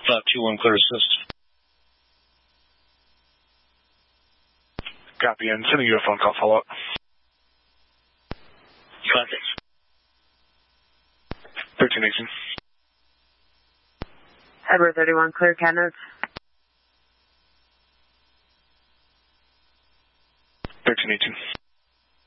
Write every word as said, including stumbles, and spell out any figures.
five two one, clear assist. Copy, and sending you a phone call follow-up. Contact. thirteen eighteen. Edward thirty-one, clear cat notes. thirteen eighteen.